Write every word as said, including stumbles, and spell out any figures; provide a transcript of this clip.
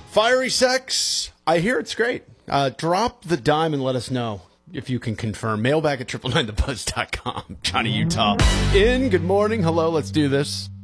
Fiery sex. I hear it's great. Uh, drop the dime and let us know if you can confirm. Mailbag at triple nine the buzz dot com. Johnny Utah in. Good morning. Hello. Let's do this.